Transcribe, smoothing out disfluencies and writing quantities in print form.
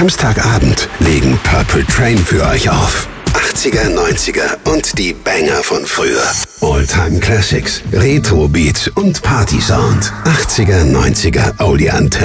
Samstagabend legen Purple Train für euch auf. 80er, 90er und die Banger von früher. All-Time Classics, Retro Beats und Party Sound. 80er, 90er Oldie Antenne.